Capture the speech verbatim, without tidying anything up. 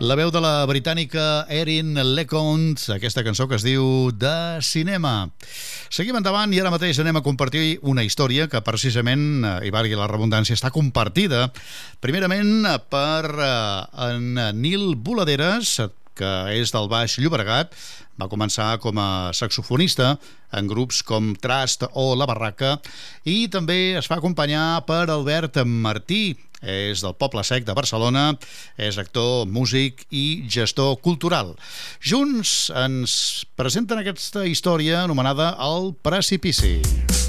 La veu de la britànica Erin LeConte, aquesta cançó que es diu De Cinema. Seguim endavant i ara mateix anem a compartir una història que precisament, i valgui la redundància, està compartida primerament per en Nil Boladeres, que és del Baix Llobregat. Va començar com a saxofonista en grups com Trast o La Barraca i també es fa acompanyar per Albert Martí. És del Poble Sec de Barcelona, és actor, músic i gestor cultural. Junts ens presenten aquesta història anomenada El Precipici.